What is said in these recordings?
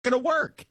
going to work.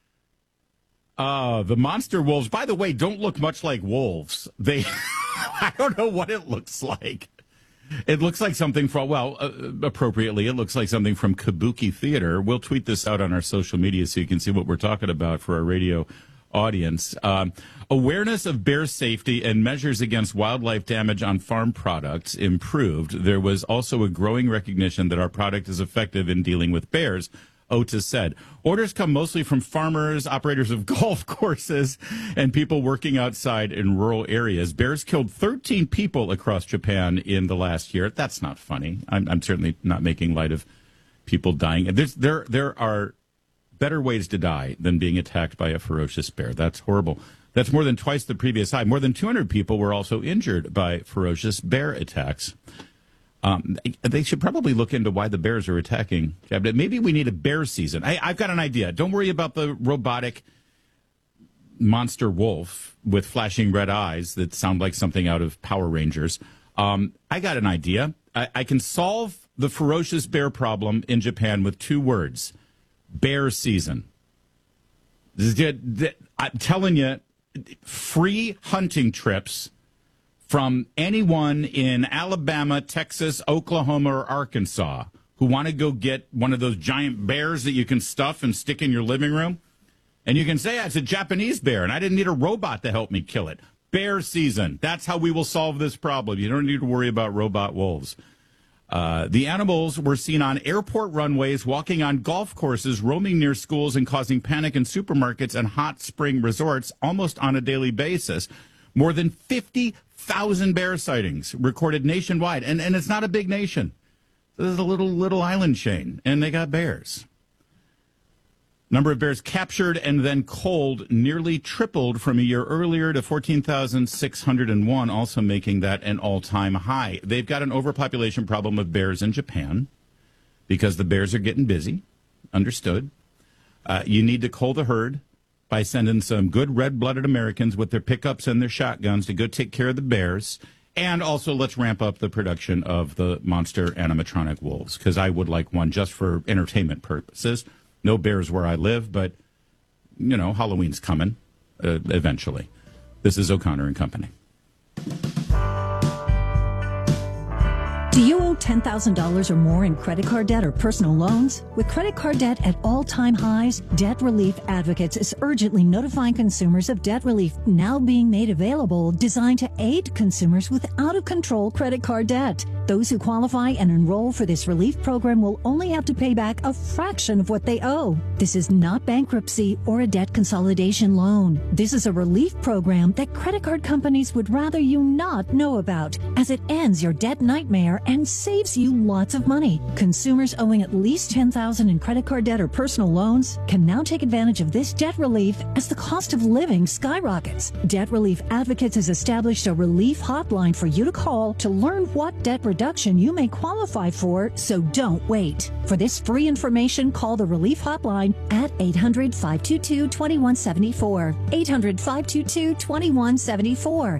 The monster wolves, by the way, don't look much like wolves. I don't know what it looks like. It looks like something from, appropriately, it looks like something from Kabuki Theater. We'll tweet this out on our social media so you can see what we're talking about for our radio audience. Awareness of bear safety and measures against wildlife damage on farm products improved. There was also a growing recognition that our product is effective in dealing with bears, Otis said. Orders come mostly from farmers, operators of golf courses, and people working outside in rural areas. Bears killed 13 people across Japan in the last year. That's not funny. I'm certainly not making light of people dying. There are better ways to die than being attacked by a ferocious bear. That's horrible. That's more than twice the previous high. More than 200 people were also injured by ferocious bear attacks. They should probably look into why the bears are attacking. Maybe we need a bear season. I've got an idea. Don't worry about the robotic monster wolf with flashing red eyes that sound like something out of Power Rangers. I got an idea. I can solve the ferocious bear problem in Japan with 2 words. Bear season. I'm telling you, free hunting trips from anyone in Alabama, Texas, Oklahoma, or Arkansas who want to go get one of those giant bears that you can stuff and stick in your living room. And you can say, it's a Japanese bear, and I didn't need a robot to help me kill it. Bear season. That's how we will solve this problem. You don't need to worry about robot wolves. The animals were seen on airport runways, walking on golf courses, roaming near schools, and causing panic in supermarkets and hot spring resorts almost on a daily basis. More than 50,000 bear sightings recorded nationwide. And it's not a big nation. This is a little island chain, and they got bears. Number of bears captured and then culled nearly tripled from a year earlier to 14,601, also making that an all-time high. They've got an overpopulation problem of bears in Japan because the bears are getting busy. Understood. You need to cull the herd by sending some good red-blooded Americans with their pickups and their shotguns to go take care of the bears. And also, let's ramp up the production of the monster animatronic wolves, because I would like one just for entertainment purposes. No bears where I live, but, Halloween's coming eventually. This is O'Connor and Company. Do you owe $10,000 or more in credit card debt or personal loans? With credit card debt at all-time highs, Debt Relief Advocates is urgently notifying consumers of debt relief now being made available, designed to aid consumers with out-of-control credit card debt. Those who qualify and enroll for this relief program will only have to pay back a fraction of what they owe. This is not bankruptcy or a debt consolidation loan. This is a relief program that credit card companies would rather you not know about, as it ends your debt nightmare and saves you lots of money. Consumers owing at least $10,000 in credit card debt or personal loans can now take advantage of this debt relief as the cost of living skyrockets. Debt Relief Advocates has established a relief hotline for you to call to learn what debt reduction you may qualify for, so don't wait. For this free information, call the relief hotline at 800-522-2174. 800-522-2174.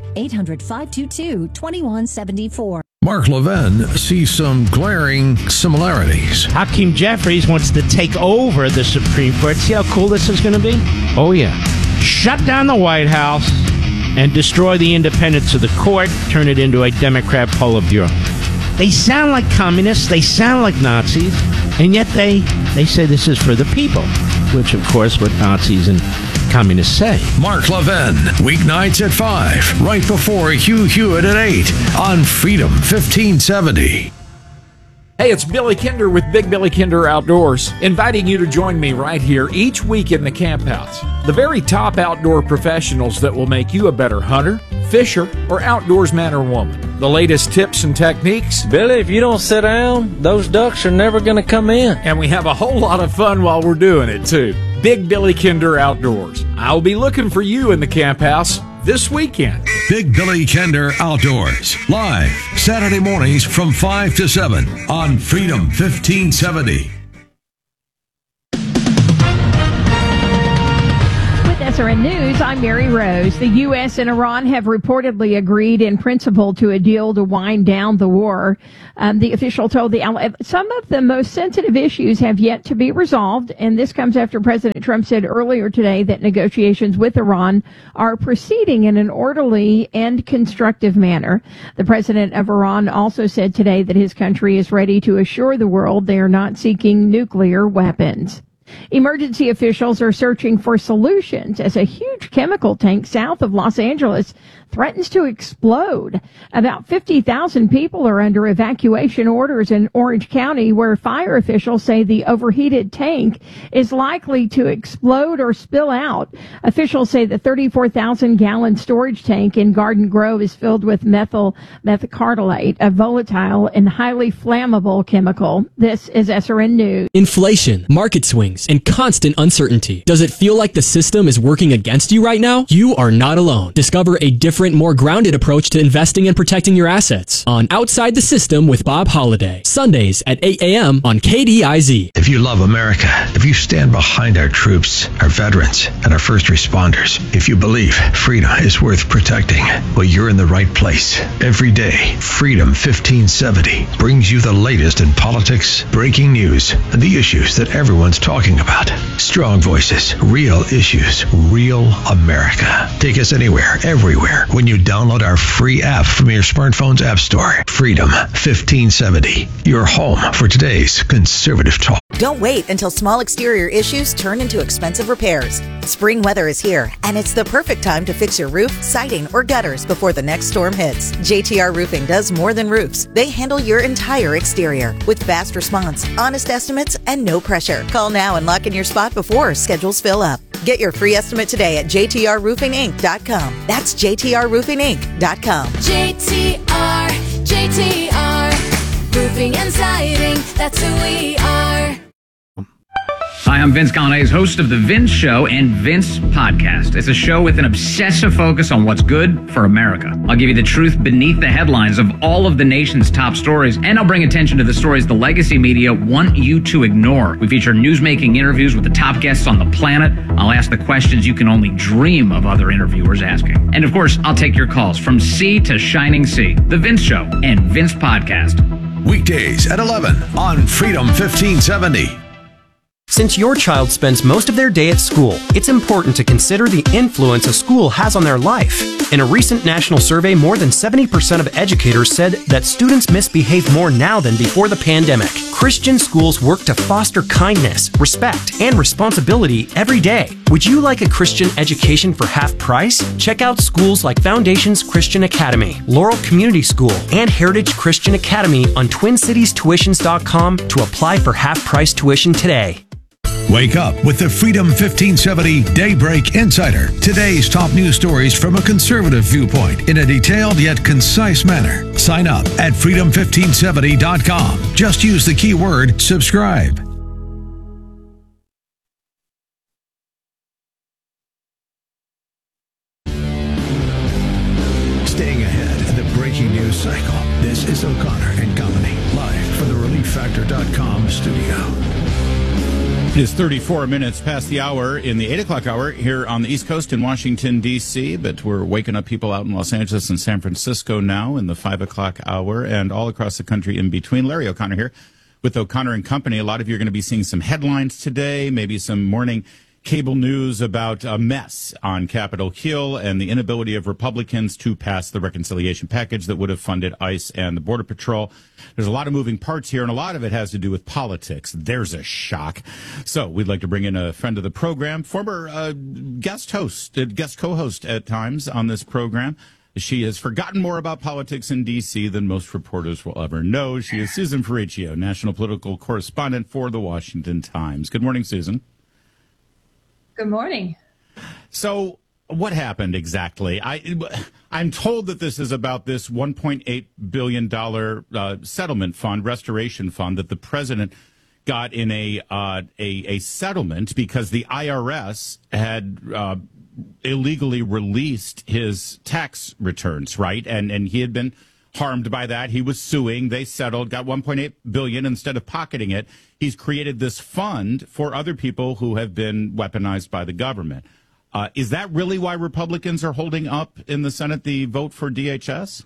800-522-2174. Mark Levin sees some glaring similarities. Hakeem Jeffries wants to take over the Supreme Court. See how cool this is going to be? Oh, yeah. Shut down the White House and destroy the independence of the court, turn it into a Democrat Politburo. They sound like communists, they sound like Nazis, and yet they say this is for the people, which, of course, what Nazis and communists say. Mark Levin, weeknights at 5, right before Hugh Hewitt at 8 on Freedom 1570. Hey, it's Billy Kinder with Big Billy Kinder Outdoors, inviting you to join me right here each week in the Camp House. The very top outdoor professionals that will make you a better hunter, fisher, or outdoors man or woman. The latest tips and techniques. Billy, if you don't sit down, those ducks are never going to come in. And we have a whole lot of fun while we're doing it, too. Big Billy Kinder Outdoors. I'll be looking for you in the Camp House this weekend. Big Billy Kinder Outdoors, live Saturday mornings from 5 to 7 on Freedom 1570. SRN News, I'm Mary Rose. The U.S. and Iran have reportedly agreed in principle to a deal to wind down the war. The official told some of the most sensitive issues have yet to be resolved, and this comes after President Trump said earlier today that negotiations with Iran are proceeding in an orderly and constructive manner. The president of Iran also said today that his country is ready to assure the world they are not seeking nuclear weapons. Emergency officials are searching for solutions as a huge chemical tank south of Los Angeles threatens to explode. About 50,000 people are under evacuation orders in Orange County, where fire officials say the overheated tank is likely to explode or spill out. Officials say the 34,000-gallon storage tank in Garden Grove is filled with methyl methacrylate, a volatile and highly flammable chemical. This is SRN News. Inflation, market swings, and constant uncertainty. Does it feel like the system is working against you right now? You are not alone. Discover a different, more grounded approach to investing and protecting your assets on Outside the System with Bob Holliday. Sundays at 8 a.m. on KDIZ. If you love America, if you stand behind our troops, our veterans, and our first responders, if you believe freedom is worth protecting, well, you're in the right place. Every day, Freedom 1570 brings you the latest in politics, breaking news, and the issues that everyone's talking about. Strong voices, real issues, real America. Take us anywhere, everywhere, when you download our free app from your smartphone's app store. Freedom 1570, your home for today's conservative talk. Don't wait until small exterior issues turn into expensive repairs. Spring weather is here, and it's the perfect time to fix your roof, siding, or gutters before the next storm hits. JTR Roofing does more than roofs. They handle your entire exterior with fast response, honest estimates, and no pressure. Call now and lock in your spot before schedules fill up. Get your free estimate today at jtrroofinginc.com. That's jtrroofinginc.com. JTR, Roofing and Siding, that's who we are. Hi, I'm Vince Colonnese, host of The Vince Show and Vince Podcast. It's a show with an obsessive focus on what's good for America. I'll give you the truth beneath the headlines of all of the nation's top stories, and I'll bring attention to the stories the legacy media want you to ignore. We feature newsmaking interviews with the top guests on the planet. I'll ask the questions you can only dream of other interviewers asking. And of course, I'll take your calls from sea to shining sea. The Vince Show and Vince Podcast. Weekdays at 11 on Freedom 1570. Since your child spends most of their day at school, it's important to consider the influence a school has on their life. In a recent national survey, more than 70% of educators said that students misbehave more now than before the pandemic. Christian schools work to foster kindness, respect, and responsibility every day. Would you like a Christian education for half price? Check out schools like Foundations Christian Academy, Laurel Community School, and Heritage Christian Academy on TwinCitiesTuitions.com to apply for half-price tuition today. Wake up with the Freedom 1570 Daybreak Insider. Today's top news stories from a conservative viewpoint in a detailed yet concise manner. Sign up at freedom1570.com. Just use the keyword subscribe. Staying ahead in the breaking news cycle. This is O'Connor and Company, live from the ReliefFactor.com studio. It is 34 minutes past the hour in the 8 o'clock hour here on the East Coast in Washington, D.C., but we're waking up people out in Los Angeles and San Francisco now in the 5 o'clock hour and all across the country in between. Larry O'Connor here with O'Connor and Company. A lot of you are going to be seeing some headlines today, maybe some morning cable news about a mess on Capitol Hill and the inability of Republicans to pass the reconciliation package that would have funded ICE and the Border Patrol. There's a lot of moving parts here, and a lot of it has to do with politics. There's a shock. So we'd like to bring in a friend of the program, former guest co-host at times on this program. She has forgotten more about politics in D.C. than most reporters will ever know. She is Susan Ferricchio, national political correspondent for the Washington Times. Good morning, Susan. Good morning. So what happened exactly? I'm told that this is about this $1.8 billion settlement fund, restoration fund, that the president got in a settlement because the IRS had illegally released his tax returns, right? And he had been harmed by that. He was suing. They settled, got $1.8 billion. Instead of pocketing it, he's created this fund for other people who have been weaponized by the government. Is that really why Republicans are holding up in the Senate the vote for DHS?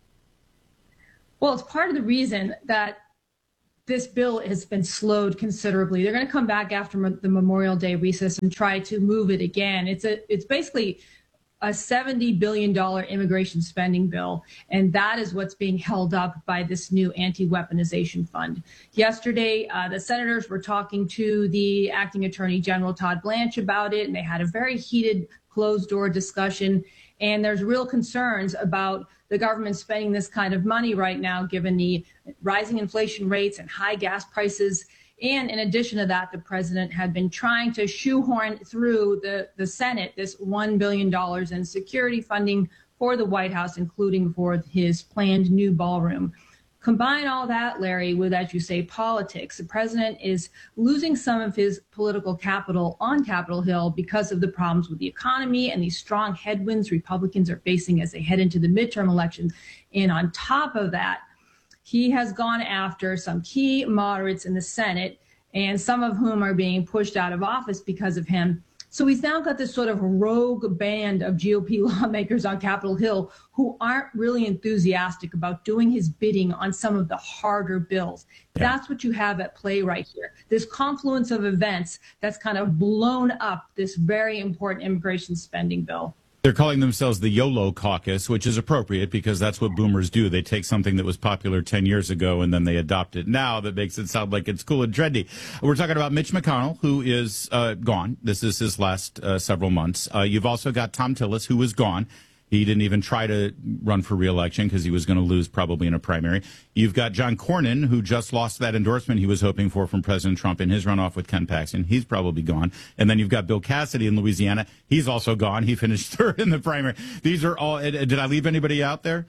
Well, it's part of the reason that this bill has been slowed considerably. They're going to come back after the Memorial Day recess and try to move it again. It's basically a $70 billion immigration spending bill, and that is what's being held up by this new anti-weaponization fund. Yesterday, the senators were talking to the acting Attorney General Todd Blanche about it, and they had a very heated closed-door discussion. And there's real concerns about the government spending this kind of money right now, given the rising inflation rates and high gas prices. And in addition to that, the president had been trying to shoehorn through the Senate this $1 billion in security funding for the White House, including for his planned new ballroom. Combine all that, Larry, with, as you say, politics. The president is losing some of his political capital on Capitol Hill because of the problems with the economy and these strong headwinds Republicans are facing as they head into the midterm elections. And on top of that, he has gone after some key moderates in the Senate, and some of whom are being pushed out of office because of him. So he's now got this sort of rogue band of GOP lawmakers on Capitol Hill who aren't really enthusiastic about doing his bidding on some of the harder bills. Yeah. That's what you have at play right here. This confluence of events that's kind of blown up this very important immigration spending bill. They're calling themselves the YOLO caucus, which is appropriate because that's what boomers do. They take something that was popular 10 years ago and then they adopt it now. That makes it sound like it's cool and trendy. We're talking about Mitch McConnell, who is gone. This is his last several months. You've also got Thom Tillis, who is gone. He didn't even try to run for re-election because he was going to lose probably in a primary. You've got John Cornyn, who just lost that endorsement he was hoping for from President Trump in his runoff with Ken Paxton. He's probably gone. And then you've got Bill Cassidy in Louisiana. He's also gone. He finished third in the primary. These are all. Did I leave anybody out there?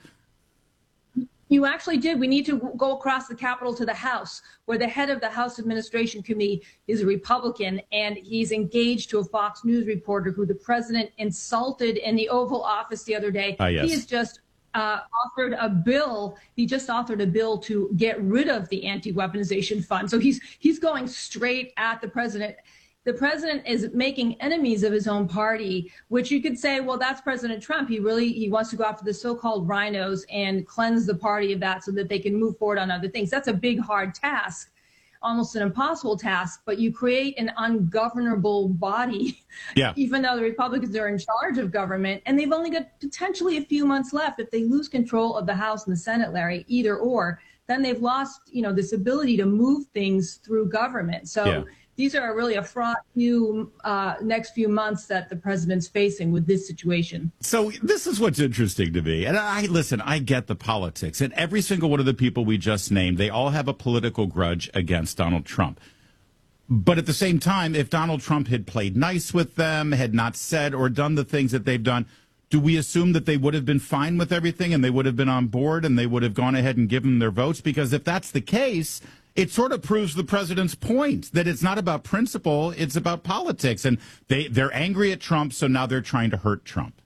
You actually did. We need to go across the Capitol to the House, where the head of the House Administration Committee is a Republican, and he's engaged to a Fox News reporter who the president insulted in the Oval Office the other day. Yes. He has just authored a bill. He just authored a bill to get rid of the anti-weaponization fund. So he's going straight at the president. The president is making enemies of his own party, which you could say, well, that's President Trump. He wants to go after the so-called rhinos and cleanse the party of that so that they can move forward on other things. That's a big, hard task, almost an impossible task, but you create an ungovernable body, even though the Republicans are in charge of government, and they've only got potentially a few months left. If they lose control of the House and the Senate, Larry, either or, then they've lost, this ability to move things through government. So these are really a fraught next few months that the president's facing with this situation. So this is what's interesting to me. And I get the politics. And every single one of the people we just named, they all have a political grudge against Donald Trump. But at the same time, if Donald Trump had played nice with them, had not said or done the things that they've done, do we assume that they would have been fine with everything and they would have been on board and they would have gone ahead and given their votes? Because if that's the case, it sort of proves the president's point that it's not about principle, it's about politics. And they're angry at Trump, so now they're trying to hurt Trump.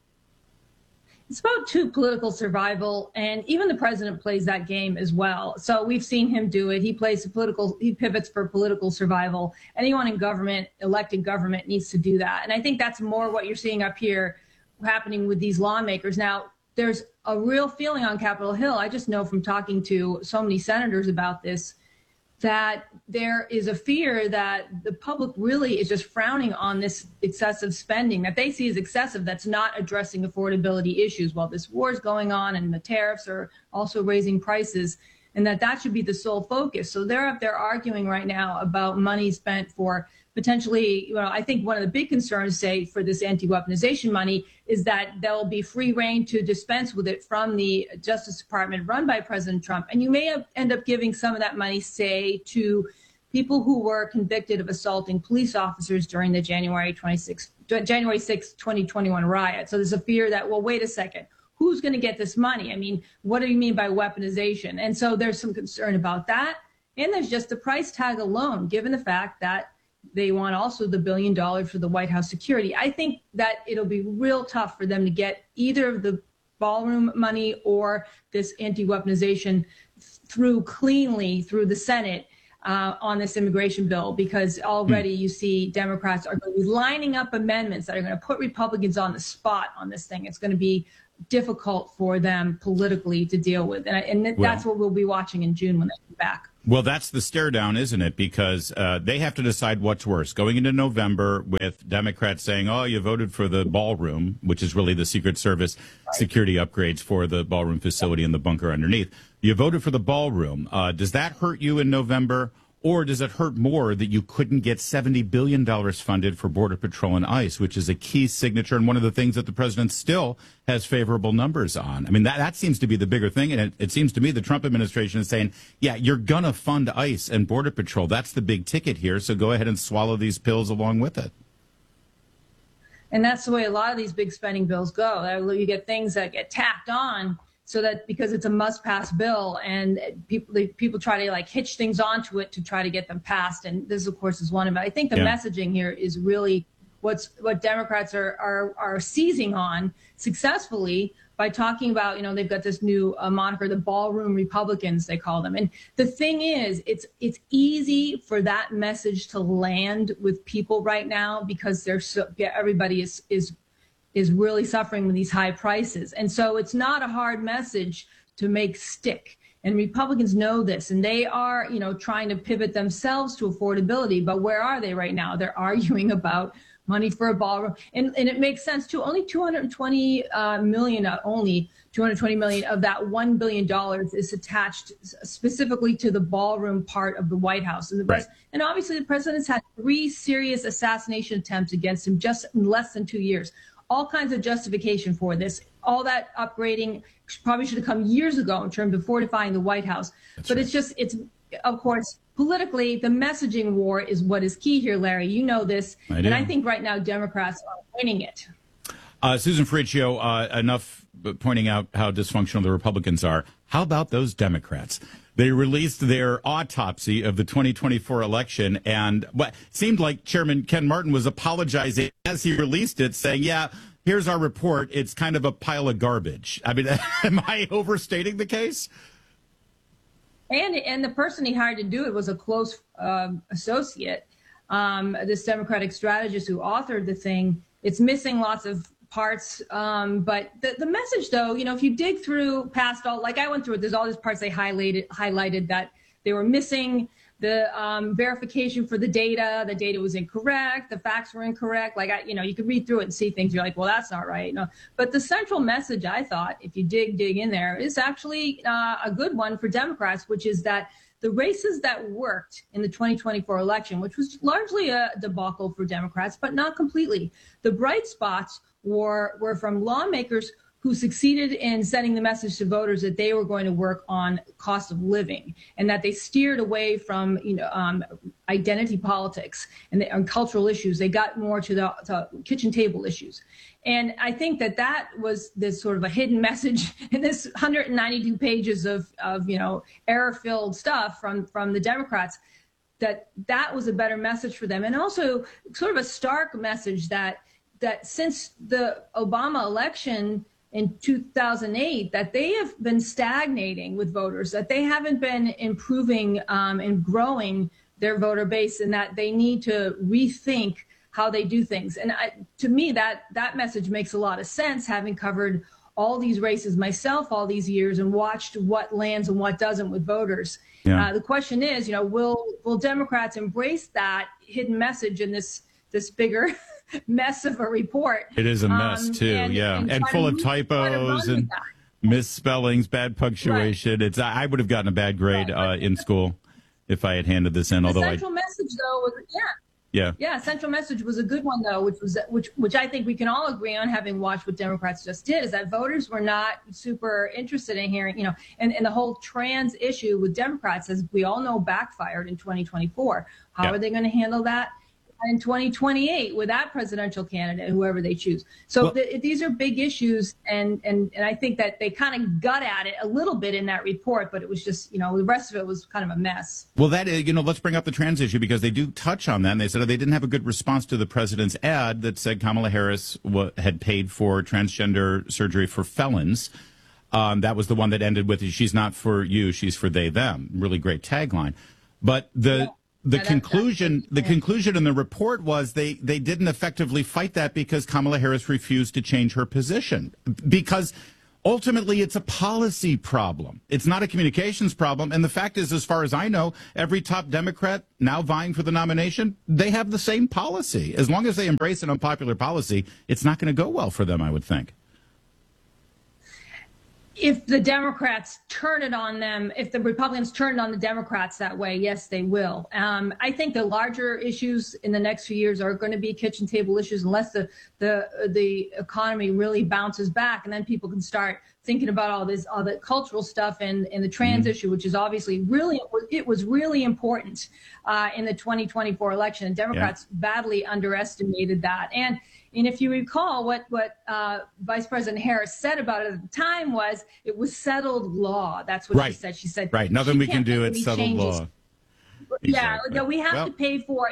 It's about political survival, and even the president plays that game as well. So we've seen him do it. He pivots for political survival. Anyone in government, elected government, needs to do that. And I think that's more what you're seeing up here happening with these lawmakers. Now, there's a real feeling on Capitol Hill. I just know from talking to so many senators about this, that there is a fear that the public really is just frowning on this excessive spending that they see as excessive, that's not addressing affordability issues while this war is going on and the tariffs are also raising prices, and that should be the sole focus. So they're up there arguing right now about money spent for potentially, I think one of the big concerns, say, for this anti-weaponization money is that there'll be free reign to dispense with it from the Justice Department run by President Trump. And you may end up giving some of that money, say, to people who were convicted of assaulting police officers during the January 6, 2021 riot. So there's a fear that, well, wait a second, who's going to get this money? I mean, what do you mean by weaponization? And so there's some concern about that. And there's just the price tag alone, given the fact that they want also the $1 billion for the White House security. I think that it'll be real tough for them to get either of the ballroom money or this anti-weaponization through cleanly through the Senate. on this immigration bill, because already you see Democrats are going to be lining up amendments that are going to put Republicans on the spot on this thing. It's going to be difficult for them politically to deal with. And that's what we'll be watching in June when they come back. Well, that's the stare down, isn't it? Because they have to decide what's worse. Going into November with Democrats saying, oh, you voted for the ballroom, which is really the Secret Service security upgrades for the ballroom facility and the bunker underneath. You voted for the ballroom. Does that hurt you in November? Or does it hurt more that you couldn't get $70 billion funded for Border Patrol and ICE, which is a key signature and one of the things that the president still has favorable numbers on? I mean, that seems to be the bigger thing. And it seems to me the Trump administration is saying, yeah, you're going to fund ICE and Border Patrol. That's the big ticket here. So go ahead and swallow these pills along with it. And that's the way a lot of these big spending bills go. You get things that get tacked on, so that because it's a must-pass bill, and people try to hitch things onto it to try to get them passed. And this, of course, is one of it. I think the messaging here is really what Democrats are seizing on successfully by talking about, they've got this new moniker, the ballroom Republicans, they call them. And the thing is, it's easy for that message to land with people right now because everybody is really suffering with these high prices. And so it's not a hard message to make stick. And Republicans know this, and they are, trying to pivot themselves to affordability. But where are they right now? They're arguing about money for a ballroom. And it makes sense, too. Only $220 million of that $1 billion is attached specifically to the ballroom part of the White House. And, and obviously the president's had 3 serious assassination attempts against him just in less than 2 years. All kinds of justification for this. All that upgrading probably should have come years ago in terms of fortifying the White House. It's of course, politically, the messaging war is what is key here, Larry. You know this. And I think right now Democrats are winning it. Susan Ferricchio, enough pointing out how dysfunctional the Republicans are. How about those Democrats? They released their autopsy of the 2024 election, and what seemed like Chairman Ken Martin was apologizing as he released it, saying, yeah, here's our report. It's kind of a pile of garbage. I mean, am I overstating the case? And the person he hired to do it was a close associate, this Democratic strategist who authored the thing. It's missing lots of parts. But the message, though, if you dig through past all, like I went through it, there's all these parts they highlighted that they were missing the verification for the data. The data was incorrect. The facts were incorrect. You could read through it and see things. You're like, well, that's not right. No. But the central message, I thought, if you dig in there, is actually a good one for Democrats, which is that the races that worked in the 2024 election, which was largely a debacle for Democrats, but not completely. The bright spots were from lawmakers who succeeded in sending the message to voters that they were going to work on cost of living, and that they steered away from identity politics and cultural issues. They got more to the kitchen table issues. And I think that was this sort of a hidden message in this 192 pages of error-filled stuff from the Democrats, that was a better message for them. And also sort of a stark message that since the Obama election in 2008, that they have been stagnating with voters, that they haven't been improving and growing their voter base, and that they need to rethink how they do things. And to me, that message makes a lot of sense, having covered all these races myself all these years and watched what lands and what doesn't with voters. Yeah. The question is, will Democrats embrace that hidden message in this bigger mess of a report? It is a mess too, and full of typos and misspellings, bad punctuation. Right. I would have gotten a bad grade in school if I had handed this in. The central message, though, was central message was a good one, though, which I think we can all agree on, having watched what Democrats just did, is that voters were not super interested in hearing, and the whole trans issue with Democrats, as we all know, backfired in 2024. How are they going to handle that in 2028 with that presidential candidate, whoever they choose? So these are big issues, and I think that they kind of got at it a little bit in that report, but it was just, the rest of it was kind of a mess. Well, let's bring up the trans issue, because they do touch on that. And they said they didn't have a good response to the president's ad that said Kamala Harris had paid for transgender surgery for felons. That was the one that ended with, she's not for you, she's for they, them. Really great tagline. But the conclusion in the report was they didn't effectively fight that because Kamala Harris refused to change her position, because ultimately it's a policy problem. It's not a communications problem. And the fact is, as far as I know, every top Democrat now vying for the nomination, they have the same policy. As long as they embrace an unpopular policy, it's not going to go well for them, I would think. If the Democrats turn it on them, if the Republicans turn it on the Democrats that way, yes, they will. I think the larger issues in the next few years are going to be kitchen table issues, unless the economy really bounces back, and then people can start thinking about all the cultural stuff and the trans issue, which is obviously it was really important in the 2024 election. And Democrats badly underestimated that. And if you recall, what Vice President Harris said about it at the time was it was settled law. That's what she said. She said, right, nothing we can do. It's settled law. Exactly. Yeah, we have to pay for,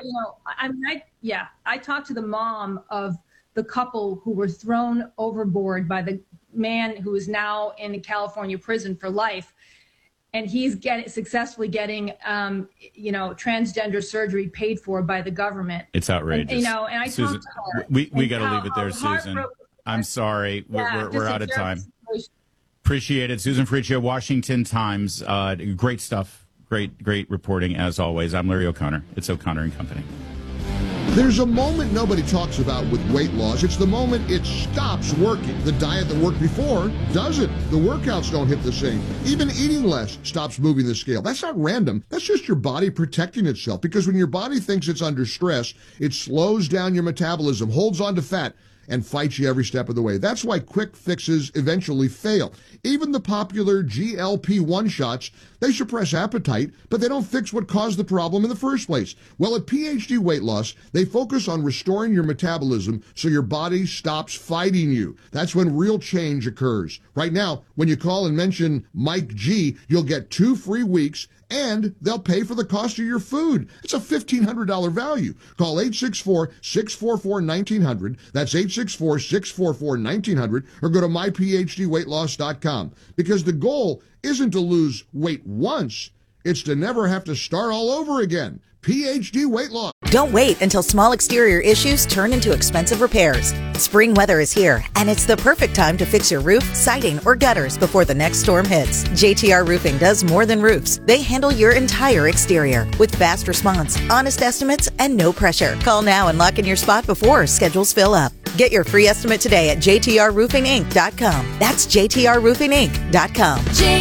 I talked to the mom of the couple who were thrown overboard by the man who is now in a California prison for life. And he's successfully getting, transgender surgery paid for by the government. It's outrageous. And I Susan, talked to her. We got to leave it there, Susan. I'm sorry. We're out of time. Appreciate it. Susan Friccio, Washington Times. Great stuff. Great reporting, as always. I'm Larry O'Connor. It's O'Connor and Company. There's a moment nobody talks about with weight loss. It's the moment it stops working. The diet that worked before doesn't. The workouts don't hit the same. Even eating less stops moving the scale. That's not random. That's just your body protecting itself. Because when your body thinks it's under stress, it slows down your metabolism, holds on to fat, and fights you every step of the way. That's why quick fixes eventually fail. Even the popular GLP-1 shots, they suppress appetite, but they don't fix what caused the problem in the first place. Well, at PhD Weight Loss, they focus on restoring your metabolism so your body stops fighting you. That's when real change occurs. Right now, when you call and mention Mike G, you'll get 2 free weeks, and they'll pay for the cost of your food. It's a $1,500 value. Call 864-644-1900. That's 864-644-1900, or go to myphdweightloss.com. Because the goal isn't to lose weight once, it's to never have to start all over again. PhD Weight Loss. Don't wait until small exterior issues turn into expensive repairs. Spring weather is here, and it's the perfect time to fix your roof, siding, or gutters before the next storm hits. JTR Roofing does more than roofs. They handle your entire exterior with fast response, honest estimates, and no pressure. Call now and lock in your spot before schedules fill up. Get your free estimate today at jtrroofinginc.com. That's jtrroofinginc.com.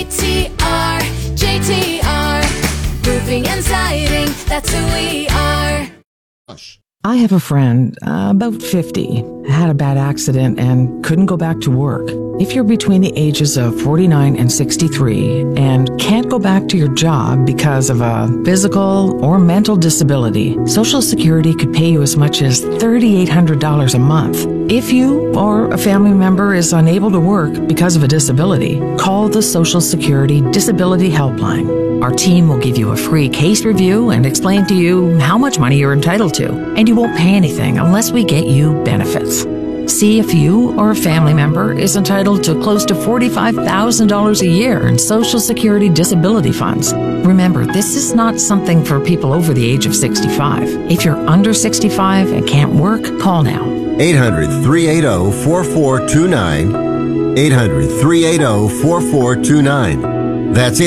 JTR. Roofing and siding, that's who we are. I have a friend, about 50, had a bad accident and couldn't go back to work. If you're between the ages of 49 and 63 and can't go back to your job because of a physical or mental disability, Social Security could pay you as much as $3,800 a month. If you or a family member is unable to work because of a disability, call the Social Security Disability Helpline. Our team will give you a free case review and explain to you how much money you're entitled to, and you won't pay anything unless we get you benefits. See if you or a family member is entitled to close to $45,000 a year in Social Security disability funds. Remember, this is not something for people over the age of 65. If you're under 65 and can't work, call now. 800-380-4429. 800-380-4429. That's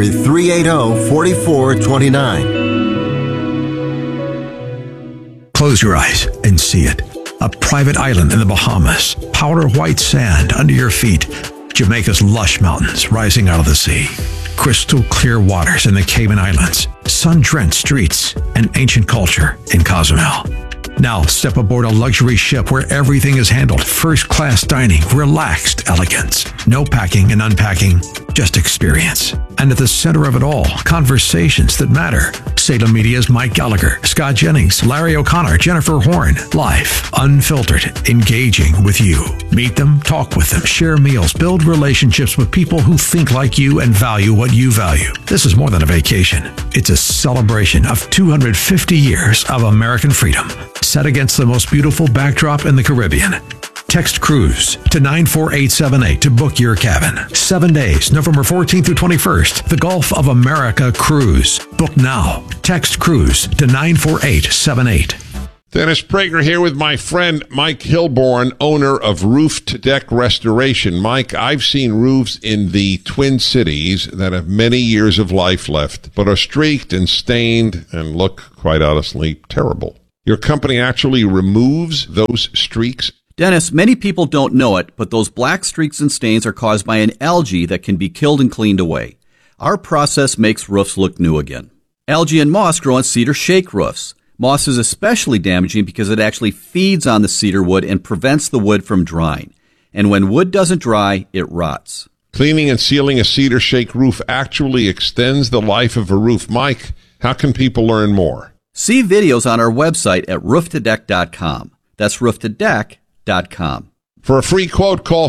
800-380-4429. Close your eyes and see it. A private island in the Bahamas, powder white sand under your feet, Jamaica's lush mountains rising out of the sea, crystal clear waters in the Cayman Islands, sun-drenched streets, and ancient culture in Cozumel. Now step aboard a luxury ship where everything is handled first-class dining, relaxed elegance. No packing and unpacking, just experience. And at the center of it all, conversations that matter. Salem Media's Mike Gallagher, Scott Jennings, Larry O'Connor, Jennifer Horn. Live, unfiltered, engaging with you. Meet them, talk with them, share meals, build relationships with people who think like you and value what you value. This is more than a vacation. It's a celebration of 250 years of American freedom, set against the most beautiful backdrop in the Caribbean. Text Cruise to 94878 to book your cabin. 7 days, November 14th through 21st. The Gulf of America Cruise. Book now. Text Cruise to 94878. Dennis Prager here with my friend Mike Hilborn, owner of Roof to Deck Restoration. Mike, I've seen roofs in the Twin Cities that have many years of life left, but are streaked and stained and look, quite honestly, terrible. Your company actually removes those streaks? Dennis, many people don't know it, but those black streaks and stains are caused by an algae that can be killed and cleaned away. Our process makes roofs look new again. Algae and moss grow on cedar shake roofs. Moss is especially damaging because it actually feeds on the cedar wood and prevents the wood from drying. And when wood doesn't dry, it rots. Cleaning and sealing a cedar shake roof actually extends the life of a roof. Mike, how can people learn more? See videos on our website at rooftodeck.com. That's rooftodeck.com. For a free quote, call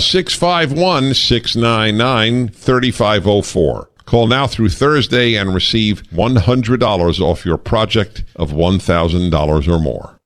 651-699-3504. Call now through Thursday and receive $100 off your project of $1,000 or more.